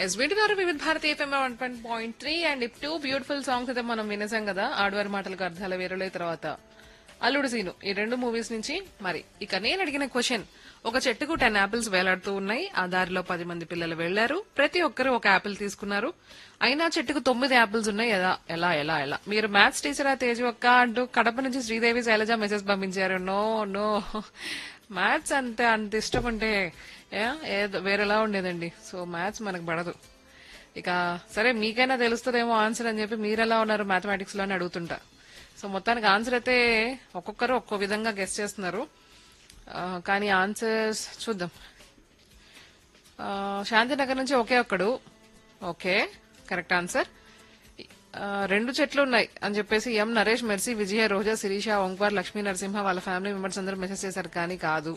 Yes వింటున్నారు వివిధ Bharati FM 1.3 and 2 beautiful songs అయితే మనం వినేసాం కదా. ఆడవారి మాటలకు అర్థాల వేరులే తర్వాత అల్లుడు సీను ఈ రెండు మూవీస్ నుంచి. మరి ఇక నేను అడిగిన క్వశ్చన్, ఒక చెట్టుకు 10 యాపిల్స్ వేలాడుతూ ఉన్నాయి. ఆ దారిలో 10 మంది పిల్లలు వెళ్లారు. ప్రతి ఒక్కరు ఒక యాపిల్ తీసుకున్నారు. అయినా చెట్టుకు 9 యాపిల్స్ ఉన్నాయి. ఎలా ఎలా ఎలా ఎలా మీరు మ్యాథ్స్ టీచర్ తేజు అక్క అంటూ కడప నుంచి శ్రీదేవి శైలజ మెసేజ్ పంపించారు. నో నో, మ్యాథ్స్ అంతే అంత ఇష్టం ఉంటే ఏదో వేరేలా ఉండేదండి. సో మ్యాథ్స్ మనకు పడదు. ఇక సరే మీకైనా తెలుస్తుందేమో ఆన్సర్ అని చెప్పి మీరు ఎలా ఉన్నారు మ్యాథమెటిక్స్ లో అని అడుగుతుంటా. సో మొత్తానికి ఆన్సర్ అయితే ఒక్కొక్కరు ఒక్కో విధంగా గెస్ చేస్తున్నారు. కానీ ఆన్సర్స్ చూద్దాం. శాంతినగర్ నుంచి ఒకే ఒక్కడు ఓకే కరెక్ట్ ఆన్సర్. 2 చెట్లు ఉన్నాయి అని చెప్పేసి ఎం నరేష్, మెర్సీ, విజయ, రోజా, శిరీష, ఓంకార్, లక్ష్మీ నరసింహ వాళ్ళ ఫ్యామిలీ మెంబర్స్ అందరూ మెసేజ్ చేశారు కానీ కాదు.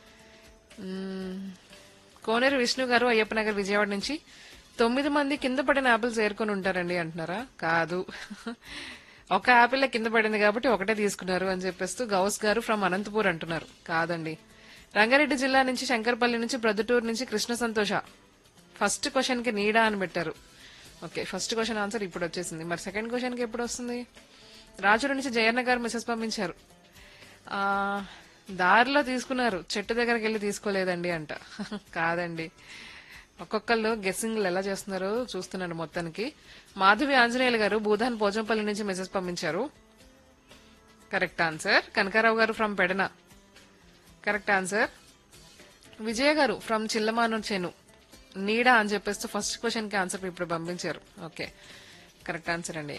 కోనేరు విష్ణు గారు అయ్యప్పనగర్ విజయవాడ నుంచి 9 మంది కింద పడిన యాపిల్స్ ఏరుకొని ఉంటారండి అంటున్నారా? కాదు, ఒక యాపిల్ కింద పడింది కాబట్టి ఒకటే తీసుకున్నారు అని చెప్పేస్తూ గౌస్ గారు ఫ్రమ్ అనంతపూర్ అంటున్నారు. కాదండి. రంగారెడ్డి జిల్లా నుంచి శంకర్పల్లి నుంచి ప్రొద్దుటూరు నుంచి కృష్ణ సంతోష ఫస్ట్ క్వశ్చన్ కి నీడా అని పెట్టారు. ఓకే, ఫస్ట్ క్వశ్చన్ ఆన్సర్ ఇప్పుడు వచ్చేసింది. మరి సెకండ్ క్వశ్చన్ కి ఎప్పుడు వస్తుంది? రాజుల నుంచి జయన్న గారు మెసేజ్ పంపించారు. దారిలో తీసుకున్నారు, చెట్టు దగ్గరికి వెళ్ళి తీసుకోలేదండి అంట. కాదండి. ఒక్కొక్కళ్ళు గెస్సింగ్లు ఎలా చేస్తున్నారో చూస్తున్నాడు మొత్తానికి. మాధవి ఆంజనేయులు గారు భూదాన్ పోజంపల్లి నుంచి మెసేజ్ పంపించారు. Correct answer. కనకారావు గారు ఫ్రమ్ పెడన కరెక్ట్ ఆన్సర్. విజయ గారు ఫ్రమ్ చిల్లమాను చెను నీడా అని చెప్పేస్తూ ఫస్ట్ క్వశ్చన్ కి ఆన్సర్ ఇప్పుడు పంపించారు. ఓకే కరెక్ట్ ఆన్సర్ అండి.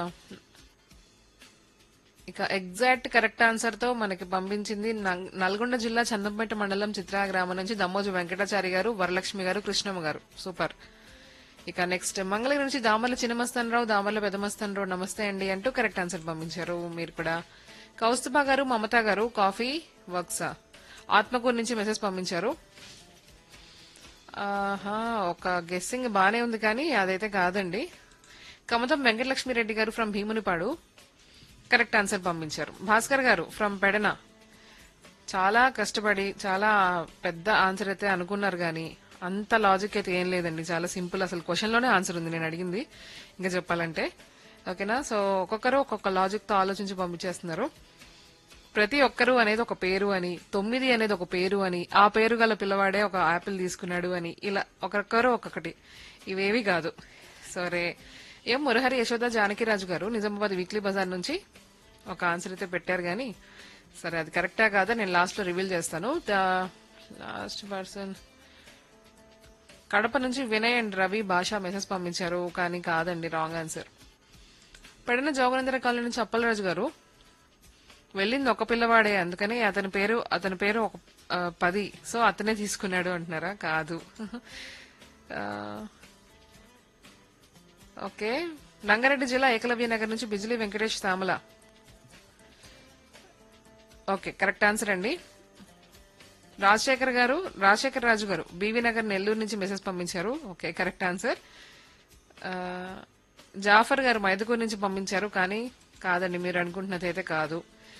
ఇక ఎగ్జాక్ట్ కరెక్ట్ ఆన్సర్ తో మనకి పంపించింది నల్గొండ జిల్లా చందంపేట మండలం చిత్రా గ్రామం నుంచి దమ్మోజు వెంకటాచారి గారు, వరలక్ష్మి గారు, కృష్ణమ్మ గారు. సూపర్. ఇక నెక్స్ట్ మంగళగిరి నుంచి దామర్ల చిన్నమస్తాన్ రావు, దామర్ల పెదమస్తాన్ రావు నమస్తే అండి అంటూ కరెక్ట్ ఆన్సర్ పంపించారు. మీరు కూడా కౌస్తుభా గారు, మమతా గారు కాఫీ వర్క్సా ఆత్మకూరు నుంచి మెసేజ్ పంపించారు. ఒక గెస్సింగ్ బానే ఉంది కానీ అదైతే కాదండి. కమతం వెంకటలక్ష్మిరెడ్డి గారు ఫ్రమ్ భీమునిపాడు కరెక్ట్ ఆన్సర్ పంపించారు. భాస్కర్ గారు ఫ్రమ్ పెడన చాలా కష్టపడి చాలా పెద్ద ఆన్సర్ అయితే అనుకున్నారు కానీ అంత లాజిక్ అయితే ఏం లేదండి. చాలా సింపుల్, అసలు క్వశ్చన్ లోనే ఆన్సర్ ఉంది నేను అడిగింది ఇంకా చెప్పాలంటే. ఓకేనా? సో ఒక్కొక్కరు ఒక్కొక్క లాజిక్ తో ఆలోచించి పంపించేస్తున్నారు. ప్రతి ఒక్కరు అనేది ఒక పేరు అని, 9 అనేది ఒక పేరు అని, ఆ పేరు గల పిల్లవాడే ఒక యాపిల్ తీసుకున్నాడు అని, ఇలా ఒక్కొక్కరు ఒక్కొక్కటి. ఇవేవి కాదు. సరే, ఎం మురహరి యశోద జానకిరాజు గారు నిజామాబాద్ వీక్లీ బజార్ నుంచి ఒక ఆన్సర్ అయితే పెట్టారు గానీ సరే అది కరెక్టా కాదా నేను లాస్ట్ లో రివీల్ చేస్తాను. లాస్ట్ పర్సన్ కడప నుంచి వినయ్ అండ్ రవి భాష మెసేజ్ పంపించారు కానీ కాదండి, wrong answer. Pedana Joganendra colony నుంచి అప్పలరాజు గారు వెళ్ళింది ఒక పిల్లవాడే అందుకని అతని పేరు ఒక 10 సో అతనే తీసుకున్నాడు అంటున్నారా? కాదు. ఓకే, రంగారెడ్డి జిల్లా ఏకలవ్య నగర్ నుంచి Bijli Venkatesh Tamala okay correct answer అండి. రాజశేఖర్ రాజు గారు బీవీ నగర్ నెల్లూరు నుంచి మెసేజ్ పంపించారు. Okay correct answer. జాఫర్ గారు మైదుకూరు నుంచి పంపించారు కానీ కాదండి, మీరు అనుకుంటున్నది అయితే కాదు.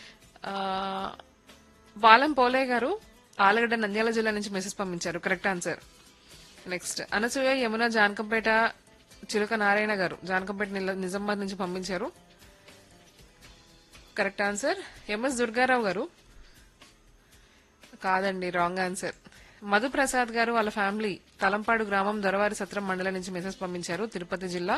పాలెం పోలే గారు ఆలగడ్డ నంద్యాల జిల్లా నుంచి మెసేజ్ పంపించారు. Correct answer. Next Anasuya Yamuna Janakampet చిలుక నారాయణ గారు జానకంపేట నిజామాబాద్ నుంచి పంపించారు. Correct answer. ఎంఎస్ దుర్గారావు గారు కాదండి, రాంగ్ ఆన్సర్. మధుప్రసాద్ గారు వాళ్ళ ఫ్యామిలీ తలంపాడు గ్రామం దొరవారి సత్రం మండలం నుంచి మెసేజ్ పంపించారు. తిరుపతి జిల్లా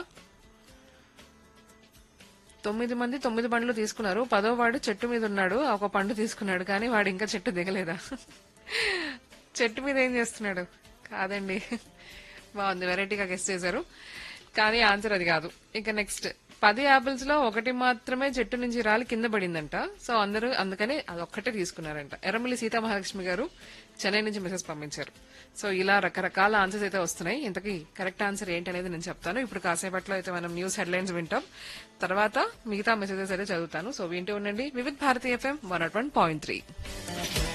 9 మంది 9 పండ్లు తీసుకున్నారు. 10వ వాడు చెట్టు మీద ఉన్నాడు, ఒక పండు తీసుకున్నాడు కానీ వాడు ఇంకా చెట్టు దిగలేదా? చెట్టు మీద ఏం చేస్తున్నాడు? కాదండి. బాగుంది, వెరైటీగా గెస్ చేశారు కానీ ఆన్సర్ అది కాదు. ఇక నెక్స్ట్ 10 యాపిల్స్ లో ఒకటి మాత్రమే చెట్టు నుంచి రాలి కింద పడిందంట. సో అందరూ అందుకని అదొక్కటే తీసుకున్నారంట. ఎర్రమల్లి సీతామహాలక్ష్మి గారు చెన్నై నుంచి మెసేజ్ పంపించారు. సో ఇలా రకరకాల ఆన్సర్స్ అయితే వస్తున్నాయి. ఇంతకీ కరెక్ట్ ఆన్సర్ ఏంటనేది నేను చెప్తాను. ఇప్పుడు కాసేపట్లో అయితే మనం న్యూస్ హెడ్లైన్స్ వింటాం, తర్వాత మిగతా మెసేజెస్ అయితే చదువుతాను. సో వింటూ ఉండండి వివిధ భారతి ఎఫ్ఎం 101.3.